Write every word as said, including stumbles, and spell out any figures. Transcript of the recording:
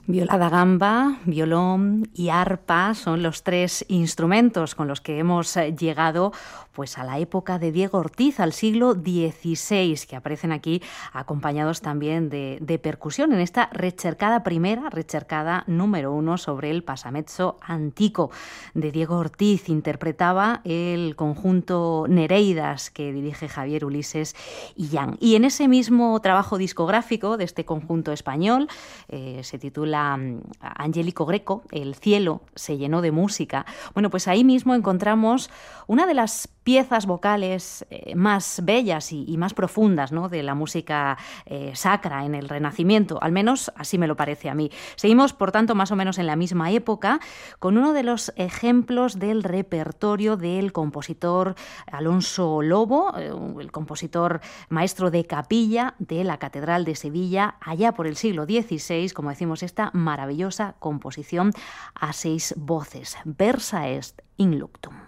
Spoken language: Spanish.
Viola da gamba, violón y arpa son los tres instrumentos con los que hemos llegado pues a la época de Diego Ortiz, al siglo dieciséis, que aparecen aquí acompañados también de, de percusión en esta recercada primera, recercada número uno sobre el pasamezzo antico de Diego Ortiz. Interpretaba el conjunto Nereidas que dirige Javier Ulises Illán. Y en ese mismo trabajo discográfico de este conjunto español, eh, se titula Angélico Greco, El cielo se llenó de música. Bueno, pues ahí mismo encontramos una de las piezas vocales eh, más bellas y, y más profundas, ¿no?, de la música eh, sacra en el Renacimiento, al menos así me lo parece a mí. Seguimos, por tanto, más o menos en la misma época, con uno de los ejemplos del repertorio del compositor Alonso Lobo, eh, el compositor maestro de capilla de la Catedral de Sevilla, allá por el siglo dieciséis, como decimos, esta maravillosa composición a seis voces, Versa est in luctum.